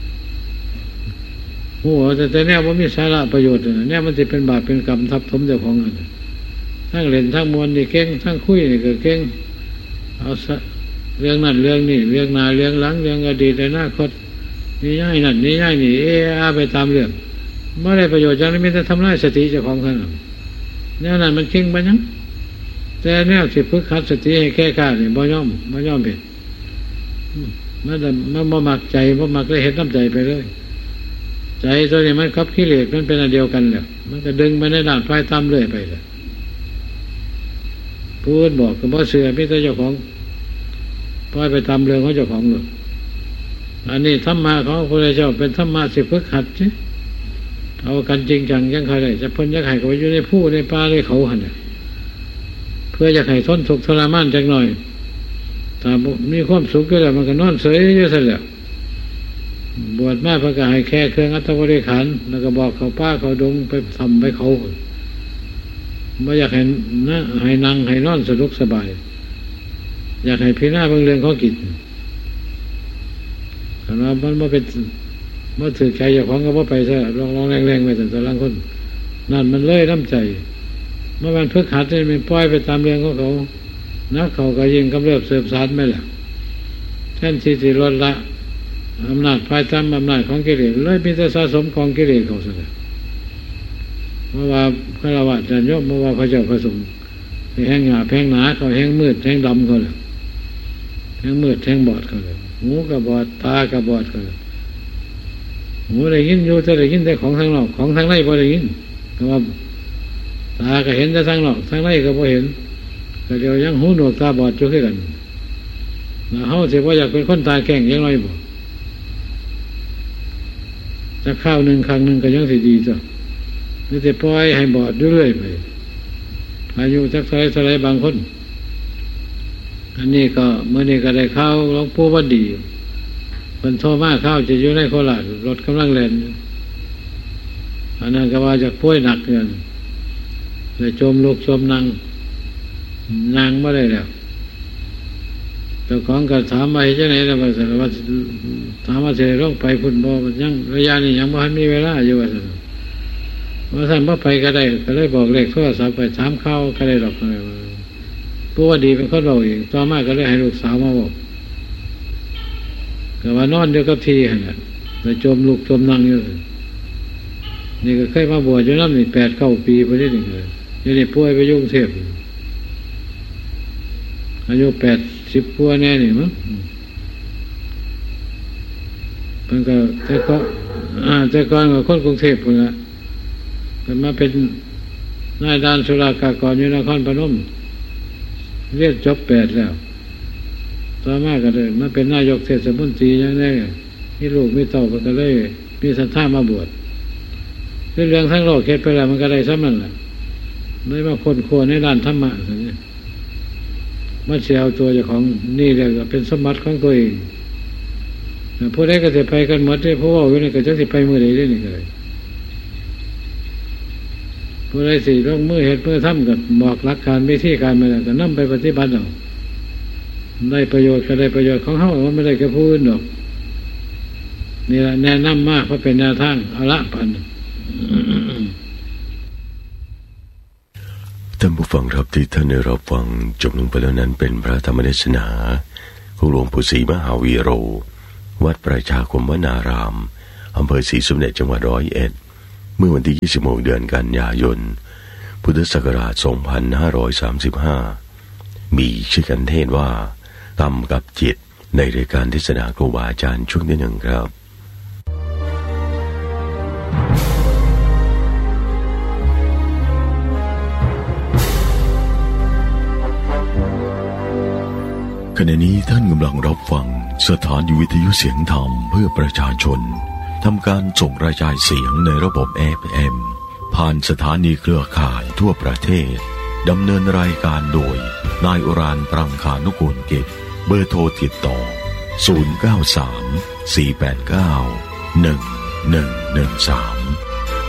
ฮู้แต่แต่แนวบ่มีสาระประโยชน์น่ะแนวมันสิเป็นบาปเป็นกรรมทับถมเจ้าของนั่นทั้งเล่นทั้งมวลนี่เก่งทั้งคุยนี่ก็เก่งเอาเรื่องนั้นเรื่องนี้เรื่องหน้าเรื่องหลังเรื่องอดีตอนาคตนี่ย่ายนั่นนี่ย่ายนี่เออไปตามเรื่องไม่ได้ประโยชน์จังนั้นมีแต่ทำลายสติเจ้าของเท่านั้นแนวนั้นมันเก่งไปยังแต่แนวสิฝึกหัดสติให้แก้ข้านี่บ่ยอมบ่ยอมเป็นมันมันบ่มักใจบ่มักเลยเฮ็ดน้ำใจไปเลยใจตัวนี้มันกับกิเลสมันเป็นอันเดียวกันแหละมันก็ดึงไปในด้านฝ่ายตามเรื่อยไปเลยพูดบอกก็บ่เชื่อมีแต่เจ้าของปล่อยไปตามเรื่องของเจ้าของเลยอันนี้ธรรมะของพระพุทธเจ้าเป็นธรรมะสิฝึกหัดสิเอากันจริงจังยังใครได้จะพ้นยักษ์ไห่ก็ไปอยู่ในผู้ในป่าในเขาหันเนี่ยเพื่อยักษ์ไห่ทนทุกข์ทรมานจักหน่อยถ้ามีความสุขก็แล้วมันก็นอนเฉยอยู่ซะแล้วบวชมาเพื่อให้แค่เครื่องอัตบริขารแล้วก็บอกเขาป้าเขาดงไปทำไปเขาไม่อยากให้นะให้นั่งให้นอนสะดวกสบายอยากให้พิจารณาบางเรื่องของกิจขณะมันมาเป็นมาถือใจอย่าของก็ว่าไปซะลองลองแรงๆไปแต่ตะลังคนนั่นมันเลยน้ำใจเมื่อวันพึกหัดนี่มันปล่อยไปตามเรื่องของเขานักเขาก็ยิ่งกำเริบเสพสารไม่แหละแทนที่จะลดละอำนาจภายตามอำนาจของกิเลสเลยมีแต่สะสมของกิเลสเขาซะแล้วเมื่อว่าพระวะจันยมเมื่อว่าพระเจ้าพระสงฆ์แห้งหนาแห้งหนาเขาแห้งมืดแห้งดำเขาเลยแห้งมืดแห้งบอดเขาเลยหูกับบอดตากับบอดเขาเลยหูได้ยินอยู่แต่ได้ยินแต่ของทางนอกของทางในบ่ได้ยินแต่ว่าตาก็เห็นแต่ทางนอกทางในก็บ่เห็นก็เดี๋ยวยังหูหนวกตาบอดอยู่คือกันแล้วเฮาสิว่าอยากเป็นคนตาแข็งยังไงบ่จะข้าวหนึ่งครั้งหนึ่งก็ยังสิดีจ้ะนี่จะปล่อยให้บอดเรื่อยไปอายุจักสายสลายบางคนอันนี้ก็เมื่อนี้ก็ได้ข้าวหลวงปู่วัดดีเป็นโทมาข้าวจะอยู่ในโคราชรถกำลังแล่นอันนั้นก็ว่าจะป่วยหนักเกินเลยจมลุกจมนั่งนั่งไม่ได้แล้วเจ้าของก็ถามไปเจ้าไหนแล้วว่าว่าถามว่าเสด็จลงไปพุ่นบ่มันยังระยะนี้ยังไม่มีเวลาอยู่ว่าสั่นว่าท่านบ่ไปก็ได้ก็เลยบอกเลขโทรศัพท์ไปถามข้าวก็ได้ดอกอะไรผู้ว่าดีเป็นคนเราเองต่อมาก็เลยให้ลูกสาวมาบอกก็ว่านอนเดียวกับทีขนาดแต่จมลุกจมนั่งอยู่นี่ก็เคยมาบวชอยู่น้ำนี่แปดเก้าปีไปได้หนึ่งเลยยังนี่ป่วยไปยุ่งเทพอายุแปดสิบกว่าแน่นี่มั้งมันก็แต่ก็แต่ก่อนกับคนกรุงเทพคนละเป็นมาเป็นนายด้านสุรากากรอยู่นครพนมเรียนจบแปดแล้วต่อมาก็เลยมาเป็นนายกเทศมนตรีอย่างนี้ที่ลูกไม่เต่าก็เลยมีศรัทธามาบวชเรื่องทั้งโลกเฮ็ดไปแล้วมันก็ได้ซ้ำนั่นแหละไม่มาคนควรในด้านธรรมะอย่างนี้มาเสียเอาตัวเจ้าของนี่เลยก็เป็นสมบัติของตัวเองผู้ใดก็จะไปกันหมดได้ผู้ว่าอยู่นี่ก็จะสิไปมือใดได้นี่เลยผู้ใดสิลงมือเฮ็ดมือทำกับบอกหลักการวิธีการมาแล้วก็นำไปปฏิบัติเอาได้ประโยชน์ก็ได้ประโยชน์ของเฮาว่าไม่ได้แค่ผู้อื่นหรอกนี่แหละแนะนำมากเพราะเป็นแนวทางเอาละปันท่านผู้ฟังครับที่ท่านได้รับฟังจบลงไปแล้วนั้นเป็นพระธรรมเทศนาของหลวงปู่ศรีมหาวีโรวัดประชาคมวนารามอำเภอศรีสมเด็จจังหวัดร้อยเอ็ดเมื่อวันที่ยี่สิบหกเดือนกันยายนพุทธศักราชสองพันห้าร้อยสามสิบห้ามีชื่อกันเทศว่าธรรมกับจิตในรายการเทศนาครูบาอาจารย์ช่วงที่หนึ่งครับขณะนี้ท่านกำลังรับฟังสถานีวิทยุเสียงธรรมเพื่อประชาชนทำการส่งกระจายเสียงในระบบ เอฟ เอ็ม ผ่านสถานีเครือข่ายทั่วประเทศดำเนินรายการโดยนายอุรานปรังคานุกูลกิจเบอร์โทรติดต่อศูนย์ เก้า สาม สี่ แปด เก้า หนึ่ง หนึ่ง หนึ่ง สาม